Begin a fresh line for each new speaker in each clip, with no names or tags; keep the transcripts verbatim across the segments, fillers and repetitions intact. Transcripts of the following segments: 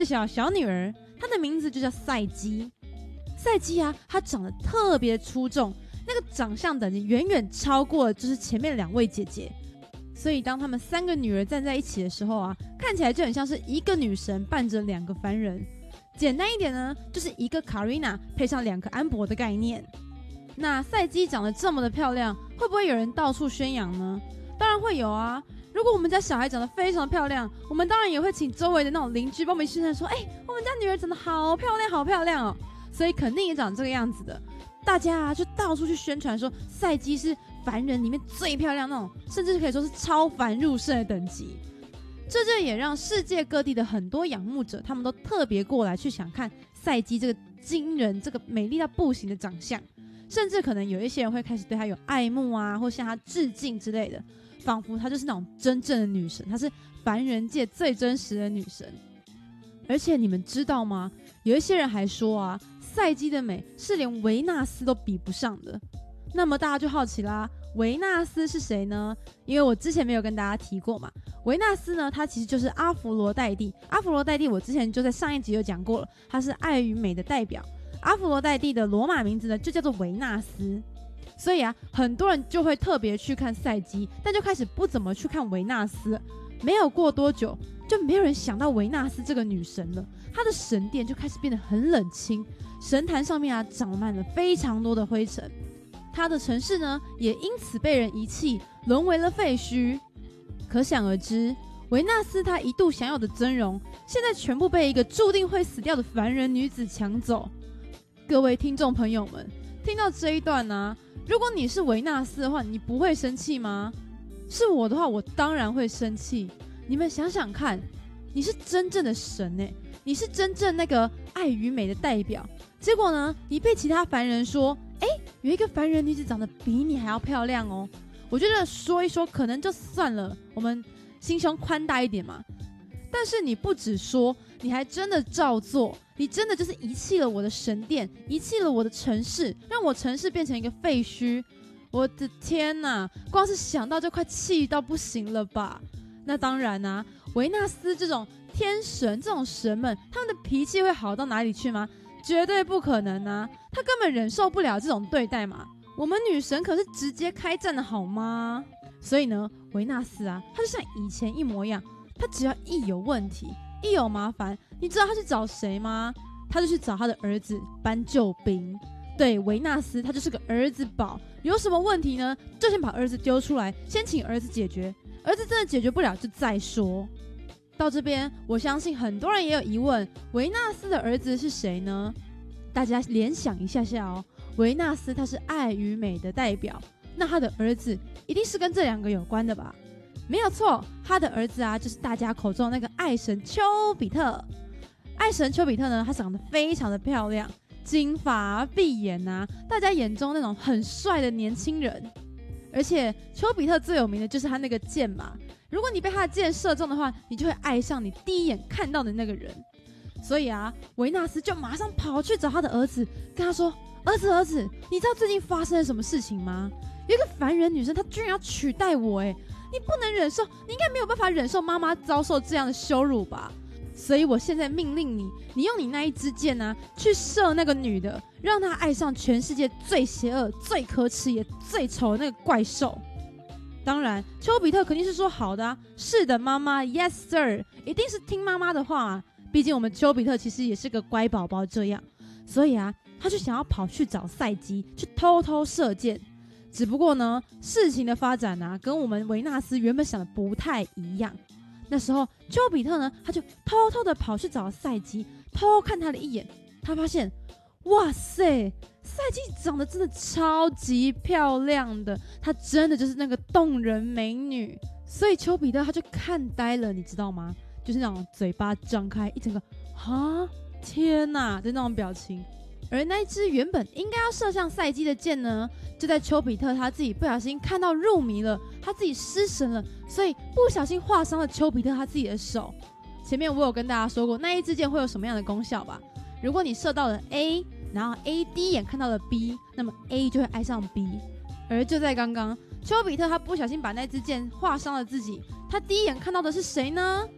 小小女儿，她的名字就叫赛姬。赛姬啊，她长得特别出众，那个长相等级远远超过了就是前面两位姐姐。所以当他们三个女儿站在一起的时候啊，看起来就很像是一个女神伴着两个凡人。简单一点呢，就是一个卡瑞娜配上两个安博的概念。那赛姬长得这么的漂亮，会不会有人到处宣扬呢？当然会有啊。如果我们家小孩长得非常漂亮，我们当然也会请周围的那种邻居帮我们宣传说，哎、欸，我们家女儿长得好漂亮好漂亮哦。所以肯定也长这个样子的。大家啊就到处去宣传说赛姬是凡人里面最漂亮那种，甚至可以说是超凡入圣的等级。这就也让世界各地的很多仰慕者，他们都特别过来去想看赛姬这个惊人、这个美丽到不行的长相，甚至可能有一些人会开始对她有爱慕啊，或向她致敬之类的，仿佛她就是那种真正的女神，她是凡人界最真实的女神。而且你们知道吗？有一些人还说啊，赛姬的美是连维纳斯都比不上的。那么大家就好奇啦，维纳斯是谁呢？因为我之前没有跟大家提过嘛。维纳斯呢，他其实就是阿佛罗代蒂。阿佛罗代蒂我之前就在上一集有讲过了，他是爱与美的代表。阿佛罗代蒂的罗马名字呢，就叫做维纳斯。所以啊，很多人就会特别去看赛姬，但就开始不怎么去看维纳斯。没有过多久，就没有人想到维纳斯这个女神了。她的神殿就开始变得很冷清，神坛上面啊长满了非常多的灰尘。她的城市呢，也因此被人遗弃，沦为了废墟。可想而知，维纳斯她一度享有的尊荣，现在全部被一个注定会死掉的凡人女子抢走。各位听众朋友们，听到这一段啊，如果你是维纳斯的话，你不会生气吗？是我的话，我当然会生气。你们想想看，你是真正的神欸，你是真正那个爱与美的代表，结果呢，你被其他凡人说，哎，有一个凡人女子长得比你还要漂亮哦。我觉得说一说可能就算了，我们心胸宽大一点嘛。但是你不只说，你还真的照做，你真的就是遗弃了我的神殿，遗弃了我的城市，让我城市变成一个废墟。我的天哪，光是想到就快气到不行了吧。那当然啊，维纳斯这种天神，这种神们，他们的脾气会好到哪里去吗？绝对不可能啊，他根本忍受不了这种对待嘛。我们女神可是直接开战的好吗？所以呢，维纳斯啊，他就像以前一模一样，他只要一有问题，一有麻烦，你知道他去找谁吗？他就去找他的儿子搬救兵。对，维纳斯他就是个儿子宝，有什么问题呢，就先把儿子丢出来，先请儿子解决，儿子真的解决不了就再说。到这边，我相信很多人也有疑问，维纳斯的儿子是谁呢？大家联想一下下哦，维纳斯他是爱与美的代表，那他的儿子一定是跟这两个有关的吧？没有错，他的儿子啊，就是大家口中的那个爱神丘比特。爱神丘比特呢，他长得非常的漂亮，金发碧眼啊，大家眼中那种很帅的年轻人。而且丘比特最有名的就是他那个箭嘛，如果你被他的箭射中的话，你就会爱上你第一眼看到的那个人。所以啊，维纳斯就马上跑去找他的儿子，跟他说，儿子儿子，你知道最近发生了什么事情吗？有一个凡人女生，她居然要取代我，耶，你不能忍受，你应该没有办法忍受妈妈遭受这样的羞辱吧？所以我现在命令你，你用你那一支箭啊，去射那个女的，让她爱上全世界最邪恶、最可耻也最丑的那个怪兽。当然，丘比特肯定是说好的啊，是的，妈妈 ，Yes sir， 一定是听妈妈的话啊。毕竟我们丘比特其实也是个乖宝宝这样，所以啊，他就想要跑去找赛姬，去偷偷射箭。只不过呢，事情的发展啊，跟我们维纳斯原本想的不太一样。那时候丘比特呢，他就偷偷的跑去找赛姬，偷看他的一眼，他发现，哇塞，赛姬长得真的超级漂亮的，她真的就是那个动人美女。所以丘比特他就看呆了，你知道吗？就是那种嘴巴张开一整个哈天哪的那种表情。而那一支原本应该要射向赛姬的箭呢，就在丘比特他自己不小心看到入迷了，他自己失神了，所以不小心划伤了丘比特他自己的手。前面我有跟大家说过那一支箭会有什么样的功效吧？如果你射到了 A， 然后 A 第一眼看到了 B， 那么 A 就会爱上 B。 而就在刚刚，丘比特他不小心把那支箭划伤了自己，他第一眼看到的是谁呢？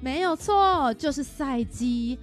没有错，就是赛姬。